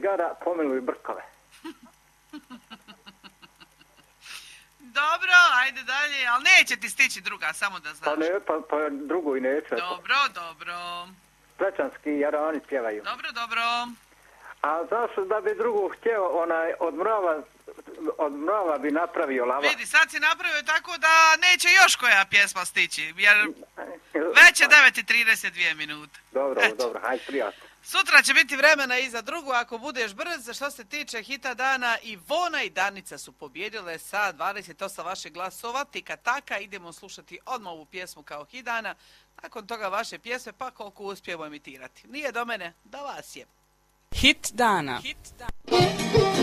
cigara, pomiluj brkove. Dobro, ajde dalje, ali neće ti stići druga, samo da znaš. Pa drugu i neće. Dobro. Plečanski jarani pjevaju. Dobro. A znaš da bi drugu htio, od mrava bi napravio lava. Vidi, sad si napravio tako da neće još koja pjesma stići, jer već je 9:32 minute. Dobro, hajde prijatno. Sutra će biti vremena i za drugu, ako budeš brz. Što se tiče hita dana, Ivona i Danica su pobjedile sa 28 vaših glasova. Tika taka, idemo slušati odmah ovu pjesmu kao hit dana. Nakon toga vaše pjesme, pa koliko uspijemo emitirati. Nije do mene, do vas je. Hit dana.